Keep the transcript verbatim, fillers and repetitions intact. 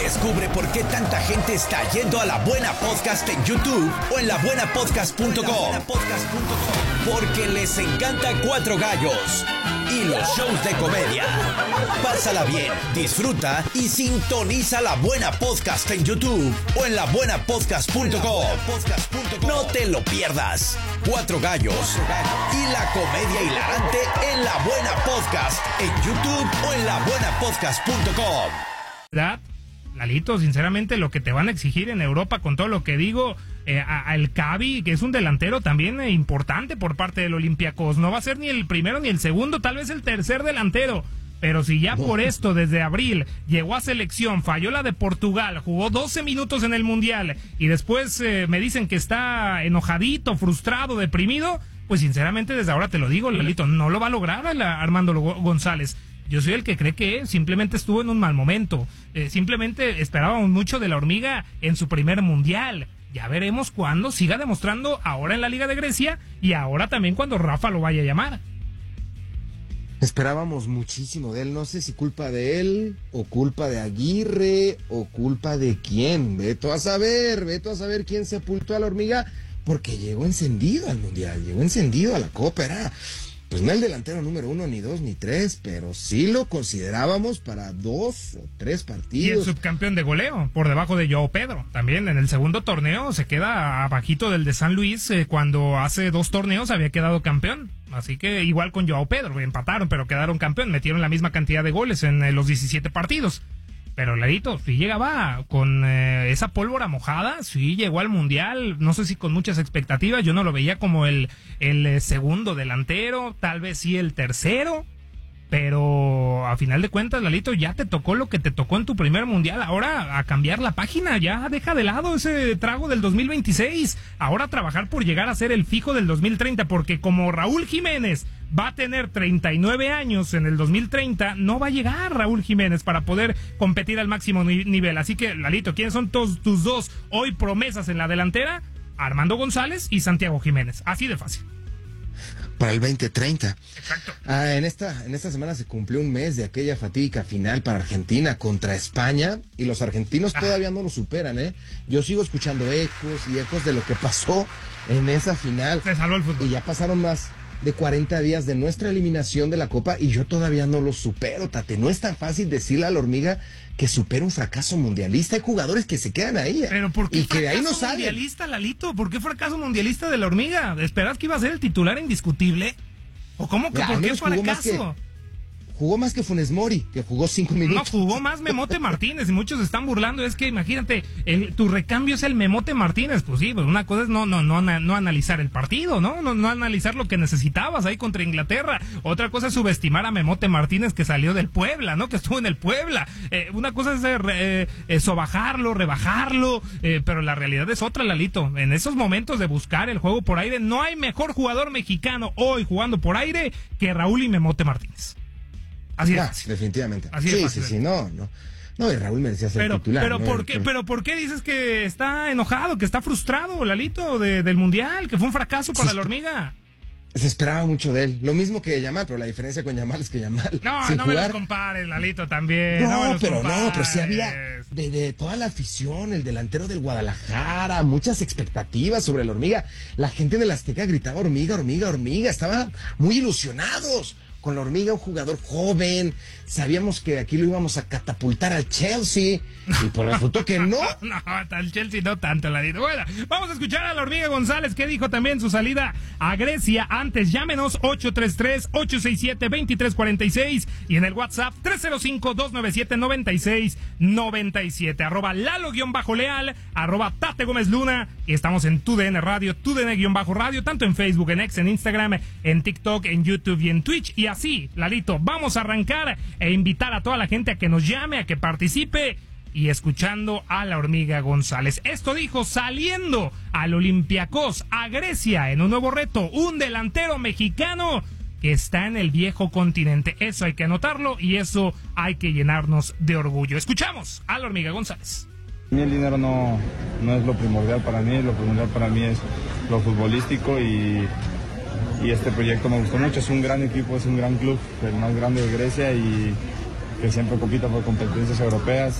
Descubre por qué tanta gente está yendo a La Buena Podcast en YouTube o en la buena podcast punto com. Porque les encanta Cuatro Gallos y los shows de comedia. Pásala bien, disfruta y sintoniza La Buena Podcast en YouTube o en la buena podcast punto com. No te lo pierdas. Cuatro Gallos y la comedia hilarante en La Buena Podcast en YouTube o en la buena podcast punto com. ¿Verdad? Lalito, sinceramente lo que te van a exigir en Europa con todo lo que digo, eh, al Cavi, que es un delantero también eh, importante por parte del Olympiacos, no va a ser ni el primero ni el segundo, tal vez el tercer delantero, pero si ya por esto desde abril llegó a selección, falló la de Portugal, jugó doce minutos en el Mundial y después eh, me dicen que está enojadito, frustrado, deprimido, pues sinceramente desde ahora te lo digo, Lalito, no lo va a lograr el Armando González. Yo soy el que cree que simplemente estuvo en un mal momento. Eh, simplemente esperábamos mucho de la hormiga en su primer mundial. Ya veremos cuándo siga demostrando ahora en la Liga de Grecia y ahora también cuando Rafa lo vaya a llamar. Esperábamos muchísimo de él, no sé si culpa de él, o culpa de Aguirre, o culpa de quién. Veto a saber, veto a saber quién sepultó a la hormiga, porque llegó encendido al mundial, llegó encendido a la Copa, era... Pues no el delantero número uno, ni dos, ni tres, pero sí lo considerábamos para dos o tres partidos. Y el subcampeón de goleo, por debajo de Joao Pedro. También en el segundo torneo se queda abajito del de San Luis, eh, cuando hace dos torneos había quedado campeón. Así que igual con Joao Pedro, empataron, pero quedaron campeón. Metieron la misma cantidad de goles en eh, los diecisiete partidos. Pero Ladito, sí llegaba con eh, esa pólvora mojada, sí llegó al Mundial, no sé si con muchas expectativas, yo no lo veía como el, el eh, segundo delantero, tal vez sí el tercero, pero a final de cuentas, Lalito, ya te tocó lo que te tocó en tu primer Mundial, ahora a cambiar la página, ya deja de lado ese trago del dos mil veintiséis, ahora a trabajar por llegar a ser el fijo del dos mil treinta, porque como Raúl Jiménez va a tener treinta y nueve años en el dos mil treinta, no va a llegar Raúl Jiménez para poder competir al máximo ni- nivel. Así que, Lalito, ¿quiénes son tus, tus dos hoy promesas en la delantera? Armando González y Santiago Jiménez. Así de fácil. Para el veinte treinta. Exacto. Ah, en esta, en esta semana se cumplió un mes de aquella fatídica final para Argentina contra España, y los argentinos ah. todavía no lo superan, ¿eh? Yo sigo escuchando ecos y ecos de lo que pasó en esa final. Se salvó el fútbol. Y ya pasaron más de cuarenta días de nuestra eliminación de la Copa y yo todavía no lo supero, Tate. No es tan fácil decirle a la hormiga que supera un fracaso mundialista. Hay jugadores que se quedan ahí, ¿eh? Pero ¿por qué y que de ahí no salen. Mundialista, Lalito? ¿Por qué fracaso mundialista de la hormiga? ¿Esperas que iba a ser el titular indiscutible? ¿O cómo que Ya, por qué fracaso? Jugó más que Funes Mori, que jugó cinco minutos. No, jugó más Memote Martínez, y muchos se están burlando. Es que imagínate, el, tu recambio es el Memote Martínez. Pues sí, pues una cosa es no, no, no, no analizar el partido, ¿no? ¿no? No analizar lo que necesitabas ahí contra Inglaterra. Otra cosa es subestimar a Memote Martínez, que salió del Puebla, ¿no? Que estuvo en el Puebla. Eh, una cosa es eh, eh, sobajarlo, rebajarlo, eh, pero la realidad es otra, Lalito. En esos momentos de buscar el juego por aire, no hay mejor jugador mexicano hoy jugando por aire que Raúl y Memote Martínez. Así no, es. definitivamente. Así sí, es sí, sí, no, no. No, y Raúl merecía ser pero, titular. Pero, ¿no? ¿por qué, pero ¿por qué dices que está enojado, que está frustrado, Lalito, de, del Mundial, que fue un fracaso para sí, la hormiga? Se esperaba mucho de él. Lo mismo que Yamal, pero la diferencia con Yamal es que Yamal... No, sin no jugar... me los compares, Lalito, también. No, no me los pero compares. no, pero sí había de, de toda la afición, el delantero del Guadalajara, muchas expectativas sobre la hormiga. La gente de la Azteca gritaba hormiga, hormiga, hormiga. Estaban muy ilusionados con la hormiga, un jugador joven. Sabíamos que aquí lo íbamos a catapultar al Chelsea. Y por resultó que no. No, al Chelsea no tanto, Ladito. Bueno, vamos a escuchar a la hormiga González, que dijo también su salida a Grecia. Antes, llámenos ocho tres tres, ocho seis siete, dos tres cuatro seis y en el WhatsApp tres cero cinco, dos nueve siete, nueve seis nueve siete. Arroba Lalo-Leal, arroba Tate Gómez Luna. Y estamos en Tu D N Radio, Tu D N-Radio, tanto en Facebook, en X, en Instagram, en TikTok, en YouTube y en Twitch. Y así, Lalito, vamos a arrancar e invitar a toda la gente a que nos llame, a que participe. Y escuchando a la hormiga González. Esto dijo saliendo al Olympiacos, a Grecia, en un nuevo reto, un delantero mexicano que está en el viejo continente. Eso hay que anotarlo y eso hay que llenarnos de orgullo. Escuchamos a la hormiga González. A mí el dinero no, no es lo primordial para mí, lo primordial para mí es lo futbolístico y, y este proyecto me gustó mucho. Es un gran equipo, es un gran club, el más grande de Grecia y que siempre compita por competencias europeas.